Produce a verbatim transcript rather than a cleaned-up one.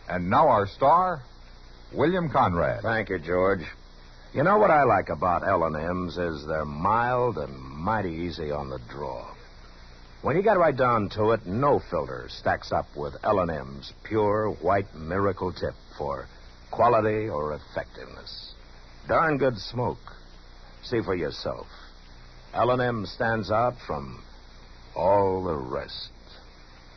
And now our star, William Conrad. Thank you, George. You know what I like about L and M's is they're mild and mighty easy on the draw. When you get right down to it, no filter stacks up with L and M's pure white miracle tip for quality or effectiveness. Darn good smoke. See for yourself. L and M stands out from all the rest.